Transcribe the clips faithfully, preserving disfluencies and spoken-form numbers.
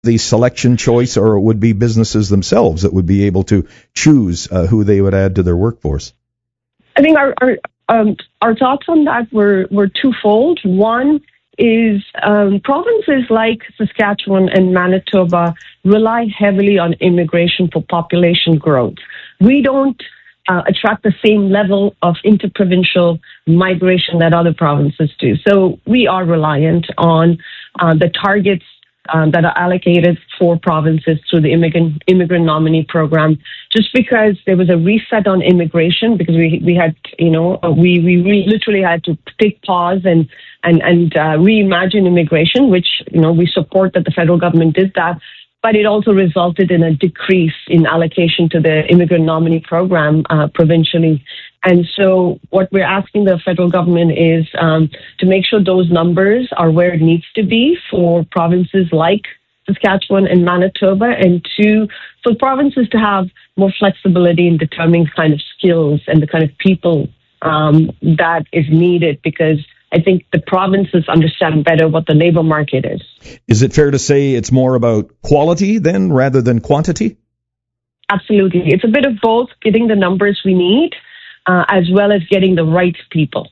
the selection choice, or it would be businesses themselves that would be able to choose uh, who they would add to their workforce? I think our our, um, our thoughts on that were, were twofold. One is um, provinces like Saskatchewan and Manitoba rely heavily on immigration for population growth. We don't uh, attract the same level of interprovincial migration that other provinces do. So we are reliant on uh, the targets Um, that are allocated for provinces through the immigrant immigrant nominee program, just because there was a reset on immigration, because we we had, you know, we we re- literally had to take pause and and and uh, reimagine immigration, which, you know, we support that the federal government did that, but it also resulted in a decrease in allocation to the immigrant nominee program uh, provincially. And so what we're asking the federal government is um, to make sure those numbers are where it needs to be for provinces like Saskatchewan and Manitoba, and two, for provinces to have more flexibility in determining kind of skills and the kind of people um, that is needed, because I think the provinces understand better what the labor market is. Is it fair to say it's more about quality then rather than quantity? Absolutely. It's a bit of both, getting the numbers we need, Uh, as well as getting the right people.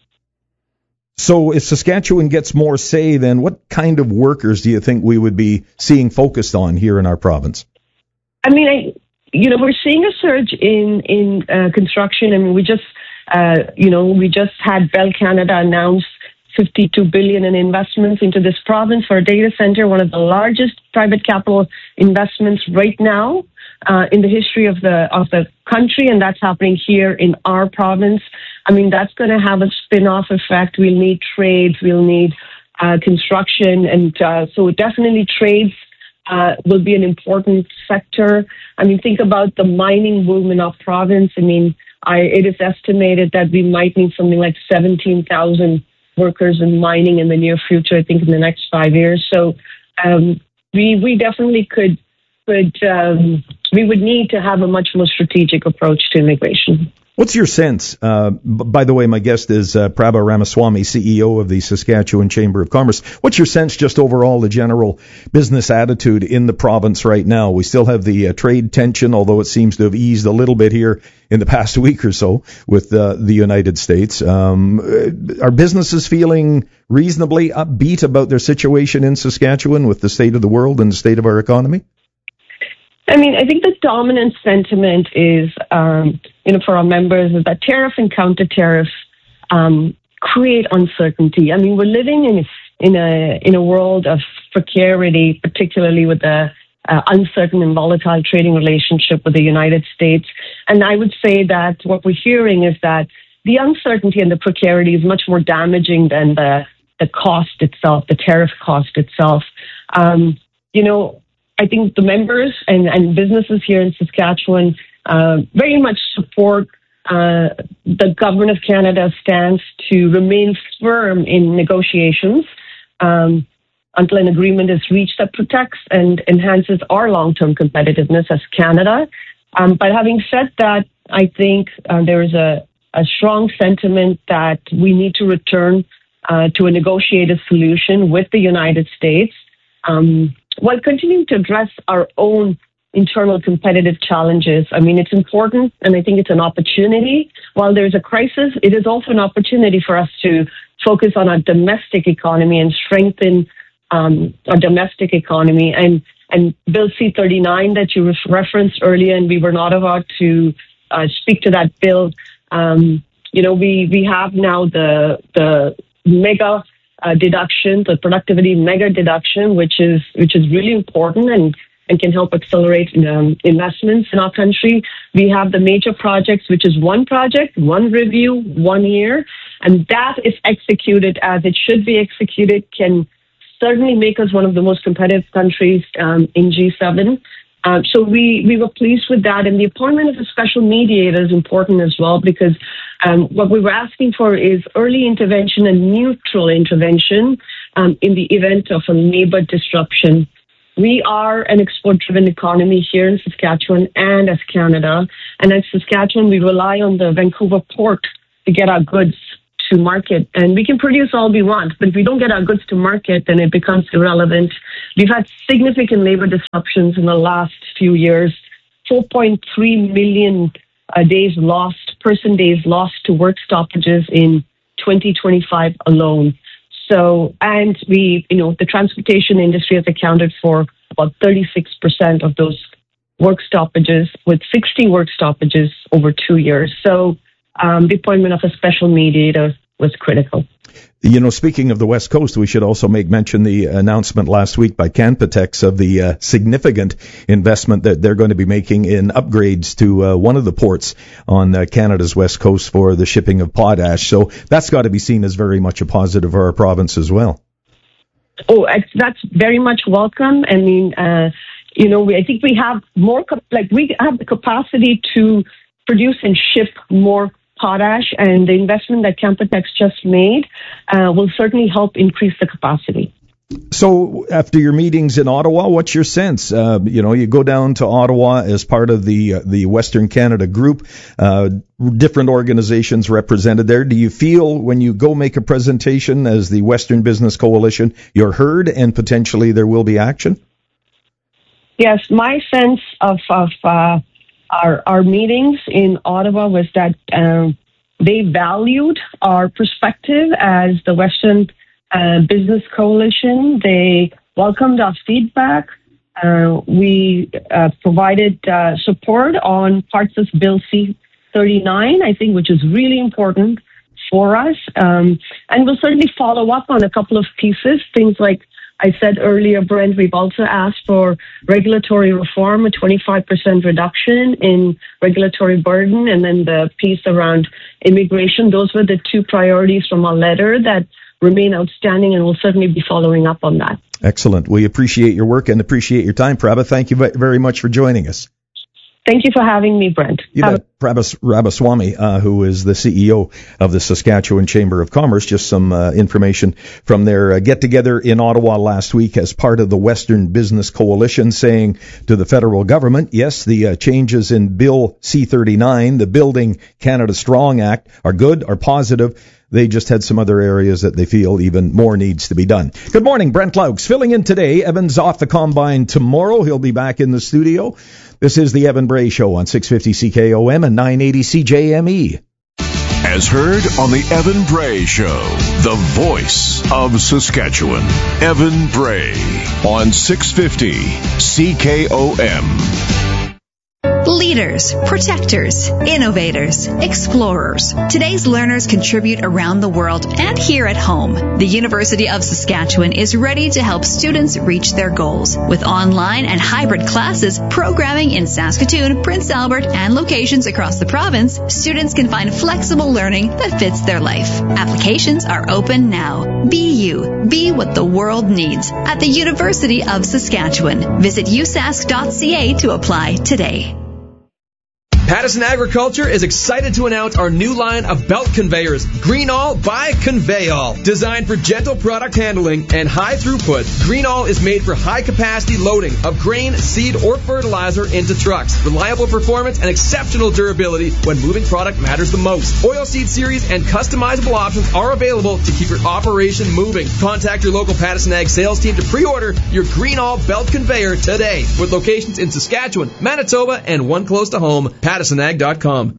So if Saskatchewan gets more say, then what kind of workers do you think we would be seeing focused on here in our province? I mean, I, you know, we're seeing a surge in in uh, construction. I mean, we just, uh, you know, we just had Bell Canada announce fifty-two billion dollars in investments into this province for a data center, one of the largest private capital investments right now uh, in the history of the of the country, and that's happening here in our province. I mean, that's going to have a spin-off effect. We'll need trades, we'll need uh, construction, and uh, so definitely trades uh, will be an important sector. I mean, think about the mining boom in our province. I mean, I, it is estimated that we might need something like seventeen thousand workers in mining in the near future, I think in the next five years. So um, we we definitely could, could um, we would need to have a much more strategic approach to immigration. What's your sense? Uh, b- by the way, my guest is uh, Prabha Ramaswamy, C E O of the Saskatchewan Chamber of Commerce. What's your sense, just overall, the general business attitude in the province right now? We still have the uh, trade tension, although it seems to have eased a little bit here in the past week or so with uh, the United States. Um, are businesses feeling reasonably upbeat about their situation in Saskatchewan with the state of the world and the state of our economy? I mean, I think the dominant sentiment is, um, you know, for our members, is that tariff and counter-tariff um, create uncertainty. I mean, we're living in in a in a world of precarity, particularly with the uh, uncertain and volatile trading relationship with the United States. And I would say that what we're hearing is that the uncertainty and the precarity is much more damaging than the the cost itself, the tariff cost itself. Um, you know. I think the members and, and businesses here in Saskatchewan uh, very much support uh, the Government of Canada's stance to remain firm in negotiations um, until an agreement is reached that protects and enhances our long-term competitiveness as Canada. Um, but having said that, I think uh, there is a, a strong sentiment that we need to return uh, to a negotiated solution with the United States. Um, while continuing to address our own internal competitive challenges. I mean, it's important, and I think it's an opportunity. While there's a crisis, it is also an opportunity for us to focus on our domestic economy and strengthen um, our domestic economy. And, and Bill C thirty-nine that you re- referenced earlier, and we were not about to uh, speak to that bill. Um, you know, we, we have now the the mega Uh, deduction, the productivity mega deduction, which is which is really important and, and can help accelerate um, investments in our country. We have the major projects, which is one project, one review, one year, and that, if executed as it should be executed, can certainly make us one of the most competitive countries um, in G seven. Uh, so we, we were pleased with that. And the appointment of a special mediator is important as well, because um, what we were asking for is early intervention and neutral intervention um, in the event of a labor disruption. We are an export-driven economy here in Saskatchewan and as Canada. And as Saskatchewan, we rely on the Vancouver port to get our goods to market. And we can produce all we want, but if we don't get our goods to market, then it becomes irrelevant. We've had significant labor disruptions in the last few years, four point three million uh, days lost, person days lost to work stoppages in twenty twenty-five alone. So, and we, you know, the transportation industry has accounted for about thirty-six percent of those work stoppages, with sixty work stoppages over two years. So um, the appointment of a special mediator was critical. You know, speaking of the West Coast, we should also make mention the announcement last week by Canpotex of the uh, significant investment that they're going to be making in upgrades to uh, one of the ports on uh, Canada's West Coast for the shipping of potash. So that's got to be seen as very much a positive for our province as well. Oh, that's very much welcome. I mean, uh, you know, we, I think we have more, like we have the capacity to produce and ship more potash, and the investment that Canpotex just made uh, will certainly help increase the capacity. So after your meetings in Ottawa, what's your sense? Uh, you know, you go down to Ottawa as part of the uh, the Western Canada group, uh, different organizations represented there. Do you feel when you go make a presentation as the Western Business Coalition, you're heard and potentially there will be action? Yes, my sense of, of uh, our, our meetings in Ottawa was that um, they valued our perspective as the Western uh, Business Coalition. They welcomed our feedback. Uh, we uh, provided uh, support on parts of Bill C thirty-nine, I think, which is really important for us. Um, and we'll certainly follow up on a couple of pieces, things like I said earlier, Brent, we've also asked for regulatory reform, a twenty-five percent reduction in regulatory burden, and then the piece around immigration. Those were the two priorities from our letter that remain outstanding, and we'll certainly be following up on that. Excellent. We appreciate your work and appreciate your time, Prabha. Thank you very much for joining us. Thank you for having me, Brent. You bet. Prabha Ramaswamy, uh, who is the C E O of the Saskatchewan Chamber of Commerce. Just some uh, information from their uh, get-together in Ottawa last week as part of the Western Business Coalition, saying to the federal government, yes, the uh, changes in Bill C thirty-nine, the Building Canada Strong Act, are good, are positive. They just had some other areas that they feel even more needs to be done. Good morning, Brent Laux filling in today. Evan's off the combine tomorrow. He'll be back in the studio. This is the Evan Bray Show on six fifty C K O M and nine eighty C J M E. As heard on the Evan Bray Show, the voice of Saskatchewan. Evan Bray on six fifty C K O M. Leaders, protectors, innovators, explorers. Today's learners contribute around the world and here at home. The University of Saskatchewan is ready to help students reach their goals. With online and hybrid classes, programming in Saskatoon, Prince Albert, and locations across the province, students can find flexible learning that fits their life. Applications are open now. Be you. Be what the world needs at the University of Saskatchewan. Visit u sask dot c a to apply today. Pattison Agriculture is excited to announce our new line of belt conveyors, Greenall by Conveyall. Designed for gentle product handling and high throughput, Greenall is made for high-capacity loading of grain, seed, or fertilizer into trucks. Reliable performance and exceptional durability when moving product matters the most. Oilseed series and customizable options are available to keep your operation moving. Contact your local Pattison Ag sales team to pre-order your Greenall belt conveyor today, with locations in Saskatchewan, Manitoba, and one close to home. Pattison Ag dot com.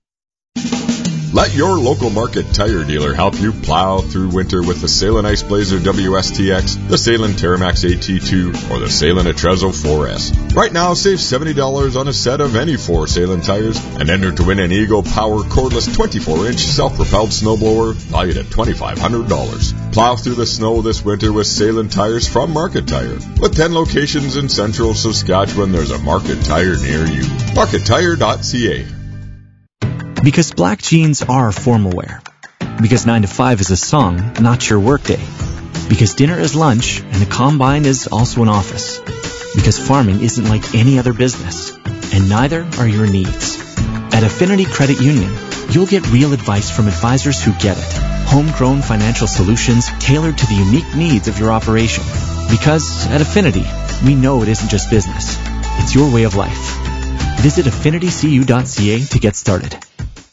Let your local market tire dealer help you plow through winter with the Salem Ice Blazer W S T X, the Salem Terramax A T two, or the Salem Atrezo four S. Right now, save seventy dollars on a set of any four Salem tires and enter to win an Eagle Power cordless twenty-four inch self-propelled snowblower valued at twenty-five hundred dollars. Plow through the snow this winter with Salem tires from Market Tire. With ten locations in central Saskatchewan, there's a Market Tire near you. market tire dot c a. Because black jeans are formal wear. Because nine to five is a song, not your workday. Because dinner is lunch, and the combine is also an office. Because farming isn't like any other business, and neither are your needs. At Affinity Credit Union, you'll get real advice from advisors who get it. Homegrown financial solutions tailored to the unique needs of your operation. Because at Affinity, we know it isn't just business. It's your way of life. Visit affinity c u dot c a to get started.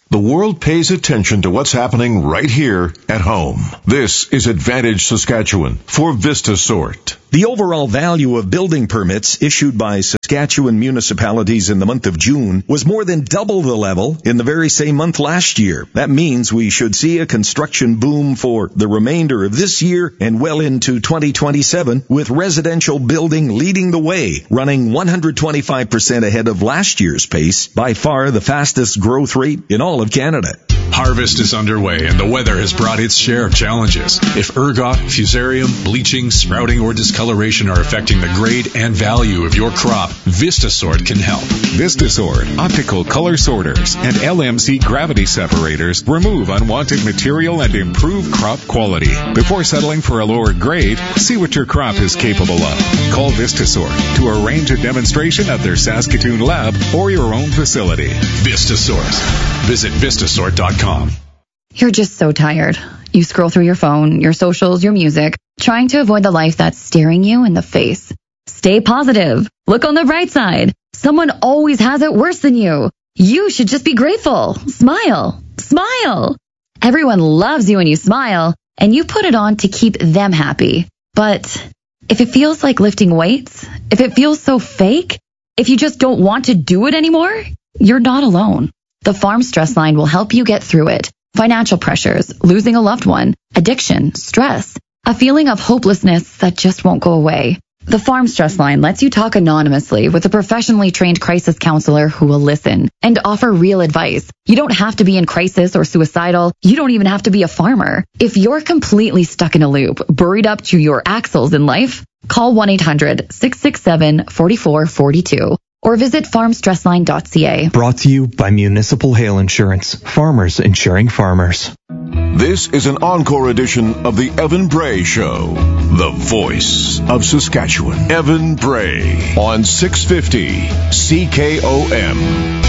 The world pays attention to what's happening right here at home. This is Advantage Saskatchewan for VistaSort. The overall value of building permits issued by Saskatchewan municipalities in the month of June was more than double the level in the very same month last year. That means we should see a construction boom for the remainder of this year and well into twenty twenty-seven, with residential building leading the way, running one hundred twenty-five percent ahead of last year's pace, by far the fastest growth rate in all of Canada. Harvest is underway and the weather has brought its share of challenges. If ergot, fusarium, bleaching, sprouting, or discoloration are affecting the grade and value of your crop, VistaSort can help. VistaSort optical color sorters and L M C gravity separators remove unwanted material and improve crop quality. Before settling for a lower grade, see what your crop is capable of. Call VistaSort to arrange a demonstration at their Saskatoon lab or your own facility. VistaSort. Visit Vistasort dot com. You're just so tired. You scroll through your phone, your socials, your music, trying to avoid the life that's staring you in the face. Stay positive. Look on the bright side. Someone always has it worse than you. You should just be grateful. Smile. Smile. Everyone loves you when you smile, and you put it on to keep them happy. But if it feels like lifting weights, if it feels so fake, if you just don't want to do it anymore, you're not alone. The Farm Stress Line will help you get through it. Financial pressures, losing a loved one, addiction, stress, a feeling of hopelessness that just won't go away. The Farm Stress Line lets you talk anonymously with a professionally trained crisis counselor who will listen and offer real advice. You don't have to be in crisis or suicidal. You don't even have to be a farmer. If you're completely stuck in a loop, buried up to your axles in life, call one eight hundred, six six seven, four four four two. Or visit farm stress line dot c a. Brought to you by Municipal Hail Insurance. Farmers insuring farmers. This is an encore edition of the Evan Bray Show, the voice of Saskatchewan. Evan Bray on six fifty C K O M.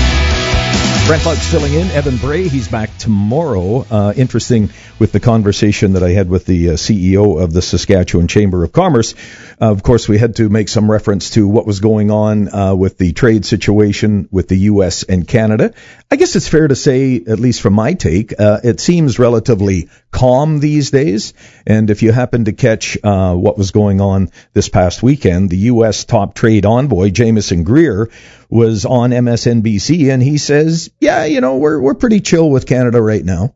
Brent Lux filling in. Evan Bray, he's back tomorrow. Uh, interesting with the conversation that I had with the uh, C E O of the Saskatchewan Chamber of Commerce. Uh, of course, we had to make some reference to what was going on uh, with the trade situation with the U S and Canada. I guess it's fair to say, at least from my take, uh, it seems relatively calm these days. And if you happen to catch uh, what was going on this past weekend, the U S top trade envoy, Jameson Greer, was on M S N B C, and he says, yeah, you know, we're we're pretty chill with Canada right now.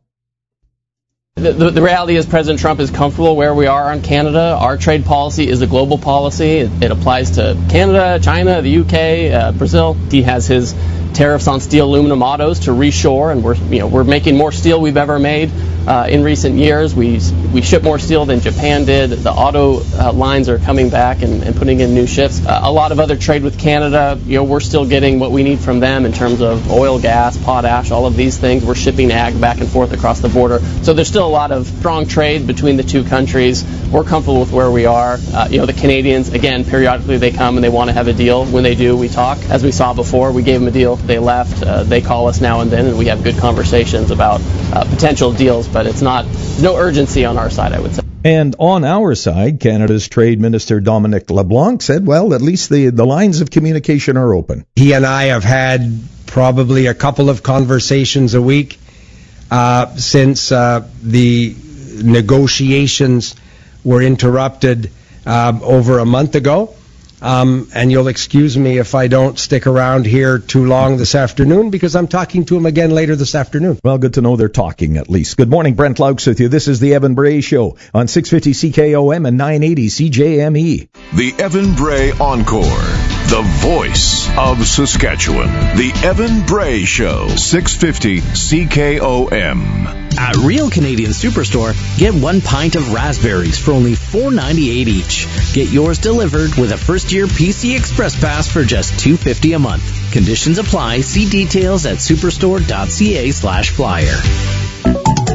The, the, the reality is President Trump is comfortable where we are on Canada. Our trade policy is a global policy. It, it applies to Canada, China, the U K, uh, Brazil. He has his tariffs on steel, aluminum, autos to reshore, and we're you know we're making more steel we've ever made uh, in recent years. We we ship more steel than Japan did. The auto uh, lines are coming back and, and putting in new ships. Uh, a lot of other trade with Canada, you know, we're still getting what we need from them in terms of oil, gas, potash, all of these things. We're shipping ag back and forth across the border. So there's still a lot of strong trade between the two countries. We're comfortable with where we are. Uh, you know, the Canadians, again, periodically they come and they want to have a deal. When they do, we talk. As we saw before, we gave them a deal. They left. Uh, they call us now and then, and we have good conversations about uh, potential deals, but it's not no urgency on our side, I would say. And on our side, Canada's Trade Minister Dominic LeBlanc said, well, at least the, the lines of communication are open. He and I have had probably a couple of conversations a week uh, since uh, the negotiations were interrupted um, over a month ago. Um, and you'll excuse me if I don't stick around here too long this afternoon, because I'm talking to him again later this afternoon. Well, good to know they're talking at least. Good morning, Brent Laux with you. This is the Evan Bray Show on six fifty C K O M and nine eighty C J M E. The Evan Bray Encore, the voice of Saskatchewan. The Evan Bray Show, six fifty C K O M. At Real Canadian Superstore, get one pint of raspberries for only four ninety-eight each. Get yours delivered with a first-year P C Express Pass for just two fifty a month. Conditions apply. See details at superstore.ca slash flyer.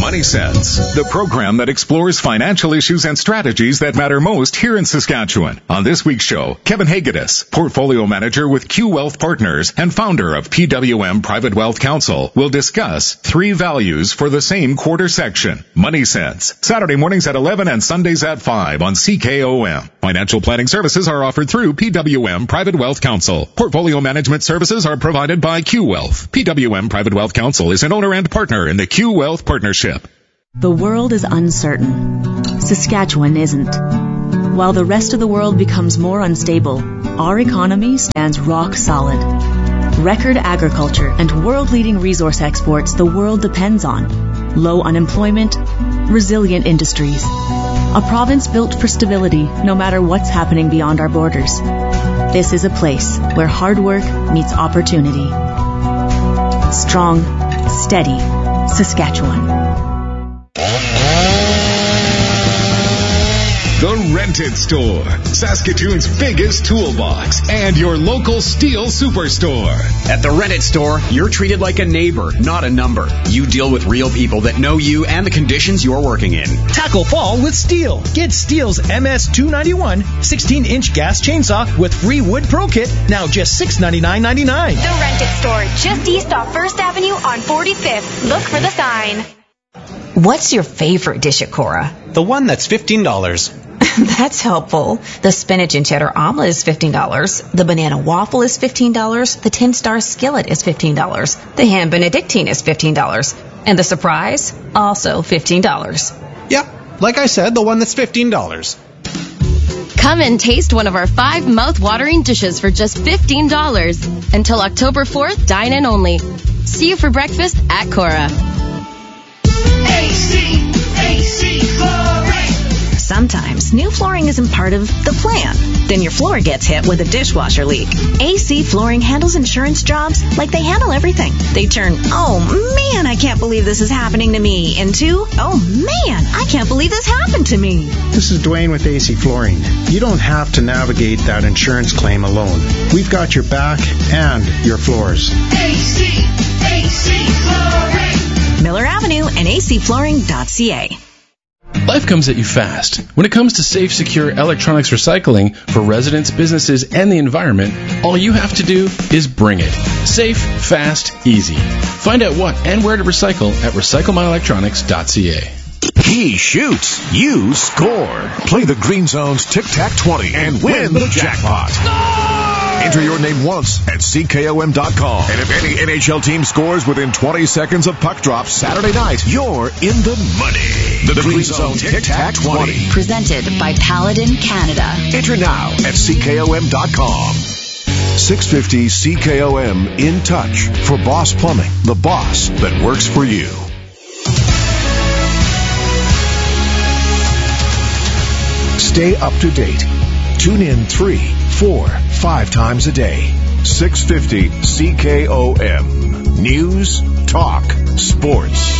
Money Sense, the program that explores financial issues and strategies that matter most here in Saskatchewan. On this week's show, Kevin Hagedis, portfolio manager with Q Wealth Partners and founder of P W M Private Wealth Council, will discuss three values for the same quarter section. Money Sense, Saturday mornings at eleven and Sundays at five on C K O M. Financial planning services are offered through P W M Private Wealth Council. Portfolio management services are provided by Q Wealth. P W M Private Wealth Council is an owner and partner in the Q Wealth Partnership. The world is uncertain. Saskatchewan isn't. While the rest of the world becomes more unstable, our economy stands rock solid. Record agriculture and world-leading resource exports the world depends on. Low unemployment, resilient industries. A province built for stability no matter what's happening beyond our borders. This is a place where hard work meets opportunity. Strong, steady Saskatchewan. The Rented Store, Saskatoon's biggest toolbox, and your local Steel Superstore. At the Rented Store, you're treated like a neighbor, not a number. You deal with real people that know you and the conditions you're working in. Tackle fall with Steel. Get Steel's M S two ninety-one sixteen-inch gas chainsaw with free wood pro kit, now just six ninety-nine ninety-nine. The Rented Store, just east off First Avenue on forty-fifth. Look for the sign. What's your favorite dish at Cora? The one that's fifteen dollars. That's helpful. The spinach and cheddar omelet is fifteen dollars. The banana waffle is fifteen dollars. The ten-star skillet is fifteen dollars. The ham benedictine is fifteen dollars. And the surprise, also fifteen dollars. Yep, like I said, the one that's fifteen dollars. Come and taste one of our five mouth-watering dishes for just fifteen dollars. Until October fourth, dine in only. See you for breakfast at Cora. A C, A C Flooring. Sometimes new flooring isn't part of the plan. Then your floor gets hit with a dishwasher leak. A C Flooring handles insurance jobs like they handle everything. They turn, oh man, I can't believe this is happening to me, into, oh man, I can't believe this happened to me. This is Dwayne with A C Flooring. You don't have to navigate that insurance claim alone. We've got your back and your floors. A C, A C Flooring. Miller Avenue and A C flooring dot C A. Life comes at you fast. When it comes to safe, secure electronics recycling for residents, businesses, and the environment, all you have to do is bring it. Safe, fast, easy. Find out what and where to recycle at recycle my electronics dot C A. He shoots, you score. Play the Green Zone's Tic-Tac twenty and win the jackpot. Enter your name once at C K O M dot com. And if any N H L team scores within twenty seconds of puck drop Saturday night, you're in the money. The, the Green Zone Tic-Tac twenty. Presented by Paladin Canada. Enter now at C K O M dot com. six fifty C K O M in touch for Boss Plumbing, the boss that works for you. Stay up to date. Tune in three, four, five times a day. six fifty C K O M. News, talk, sports.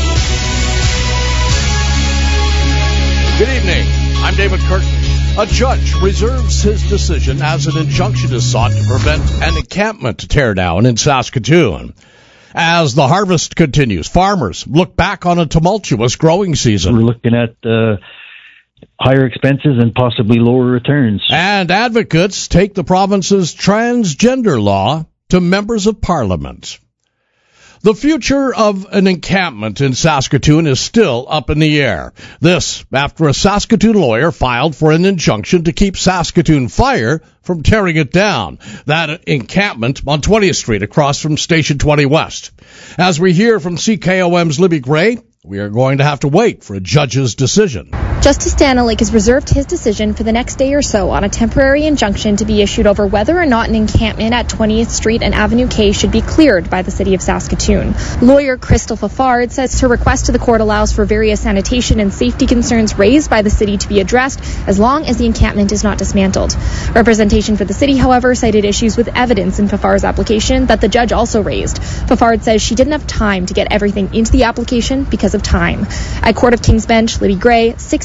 Good evening. I'm David Curtin. A judge reserves his decision as an injunction is sought to prevent an encampment teardown in Saskatoon. As the harvest continues, farmers look back on a tumultuous growing season. We're looking at uh, higher expenses and possibly lower returns. And advocates take the province's transgender law to members of parliament. The future of an encampment in Saskatoon is still up in the air. This after a Saskatoon lawyer filed for an injunction to keep Saskatoon Fire from tearing it down. That encampment on twentieth Street across from Station twenty West. As we hear from C K O M's Libby Gray, we are going to have to wait for a judge's decision. Justice Dana Lake has reserved his decision for the next day or so on a temporary injunction to be issued over whether or not an encampment at twentieth Street and Avenue K should be cleared by the city of Saskatoon. Lawyer Crystal Fafard says her request to the court allows for various sanitation and safety concerns raised by the city to be addressed as long as the encampment is not dismantled. Representation for the city, however, cited issues with evidence in Fafard's application that the judge also raised. Fafard says she didn't have time to get everything into the application because of time. At Court of King's Bench, Libby Gray, six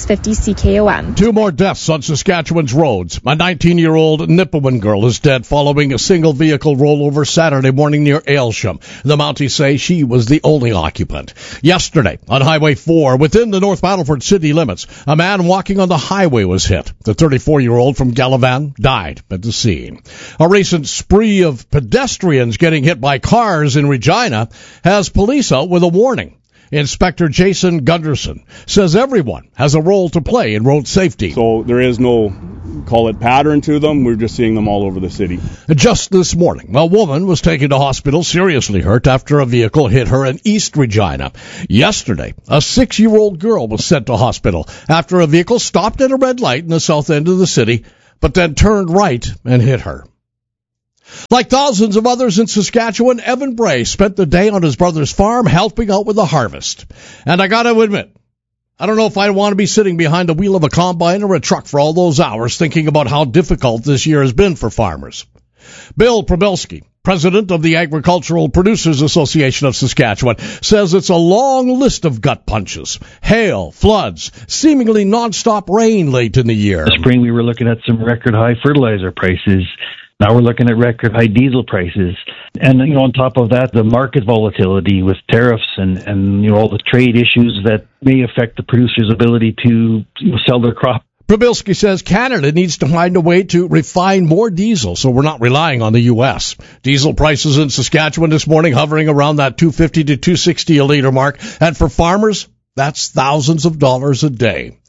fifty C K O M. Two more deaths on Saskatchewan's roads. A nineteen-year-old Nipawin girl is dead following a single vehicle rollover Saturday morning near Aylsham. The Mounties say she was the only occupant. Yesterday, on Highway four, within the North Battleford city limits, a man walking on the highway was hit. The thirty-four-year-old from Galavan died at the scene. A recent spree of pedestrians getting hit by cars in Regina has police out with a warning. Inspector Jason Gunderson says everyone has a role to play in road safety. So there is no, call it pattern to them. We're just seeing them all over the city. Just this morning, a woman was taken to hospital seriously hurt after a vehicle hit her in East Regina. Yesterday, a six-year-old girl was sent to hospital after a vehicle stopped at a red light in the south end of the city, but then turned right and hit her. Like thousands of others in Saskatchewan, Evan Bray spent the day on his brother's farm helping out with the harvest. And I got to admit, I don't know if I want to be sitting behind the wheel of a combine or a truck for all those hours thinking about how difficult this year has been for farmers. Bill Probelski, president of the Agricultural Producers Association of Saskatchewan, says it's a long list of gut punches. Hail, floods, seemingly nonstop rain late in the year. In the spring, we were looking at some record high fertilizer prices. Now we're looking at record high diesel prices. And, you know, on top of that, the market volatility with tariffs and, and you know, all the trade issues that may affect the producers' ability to, you know, sell their crop. Probelski says Canada needs to find a way to refine more diesel so we're not relying on the U S. Diesel prices in Saskatchewan this morning hovering around that two fifty to two sixty a liter mark. And for farmers, that's thousands of dollars a day.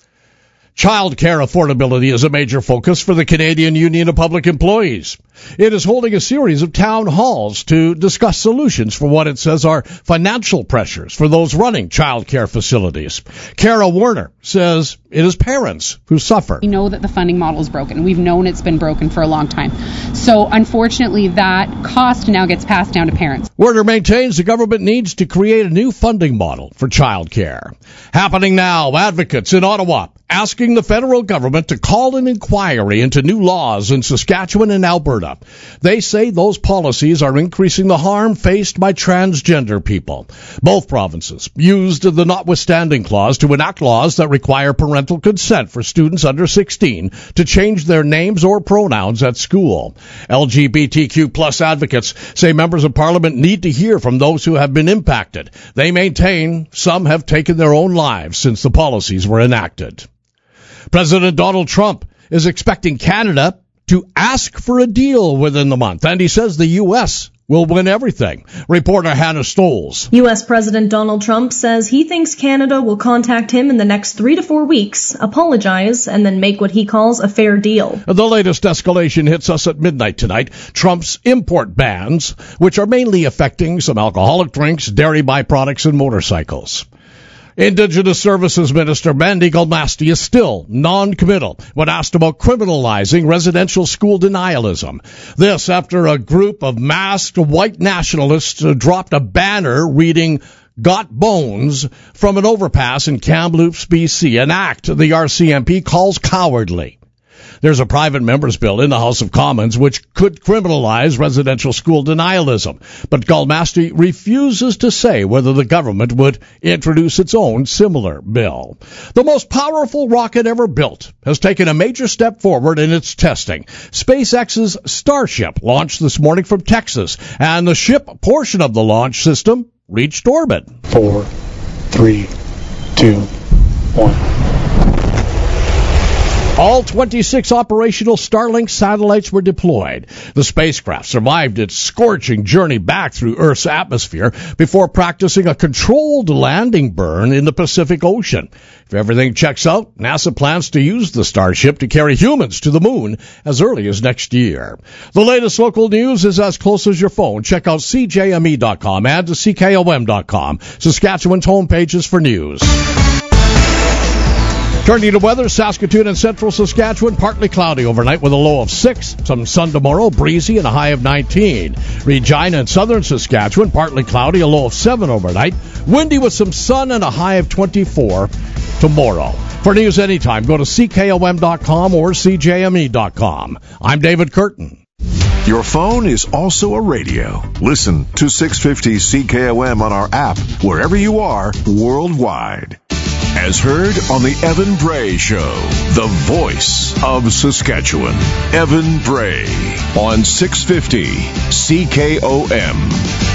Child care affordability is a major focus for the Canadian Union of Public Employees. It is holding a series of town halls to discuss solutions for what it says are financial pressures for those running child care facilities. Kara Warner says it is parents who suffer. We know that the funding model is broken. We've known it's been broken for a long time. So unfortunately, that cost now gets passed down to parents. Warner maintains the government needs to create a new funding model for child care. Happening now, advocates in Ottawa asking the federal government to call an inquiry into new laws in Saskatchewan and Alberta. They say those policies are increasing the harm faced by transgender people. Both provinces used the notwithstanding clause to enact laws that require parental consent for students under sixteen to change their names or pronouns at school. L G B T Q plus advocates say members of parliament need to hear from those who have been impacted. They maintain some have taken their own lives since the policies were enacted. President Donald Trump is expecting Canada to ask for a deal within the month, and he says the U S will win everything. Reporter Hannah Stoles. U S. President Donald Trump says he thinks Canada will contact him in the next three to four weeks, apologize, and then make what he calls a fair deal. The latest escalation hits us at midnight tonight. Trump's import bans, which are mainly affecting some alcoholic drinks, dairy byproducts, and motorcycles. Indigenous Services Minister Mandy Galmasti is still non-committal when asked about criminalizing residential school denialism. This after a group of masked white nationalists dropped a banner reading "Got Bones" from an overpass in Kamloops, B C, an act the R C M P calls cowardly. There's a private member's bill in the House of Commons which could criminalize residential school denialism, but Galmasti refuses to say whether the government would introduce its own similar bill. The most powerful rocket ever built has taken a major step forward in its testing. SpaceX's Starship launched this morning from Texas, and the ship portion of the launch system reached orbit. Four, three, two, one. All twenty-six operational Starlink satellites were deployed. The spacecraft survived its scorching journey back through Earth's atmosphere before practicing a controlled landing burn in the Pacific Ocean. If everything checks out, NASA plans to use the Starship to carry humans to the moon as early as next year. The latest local news is as close as your phone. Check out C J M E dot com and C K O M dot com, Saskatchewan's home pages for news. Turning to weather, Saskatoon and central Saskatchewan, partly cloudy overnight with a low of six. Some sun tomorrow, breezy and a high of nineteen. Regina and southern Saskatchewan, partly cloudy, a low of seven overnight. Windy with some sun and a high of twenty-four tomorrow. For news anytime, go to C K O M dot com or C J M E dot com. I'm David Curtin. Your phone is also a radio. Listen to six fifty C K O M on our app, wherever you are, worldwide. as heard on the Evan Bray Show, the voice of Saskatchewan. Evan Bray on six fifty C K O M.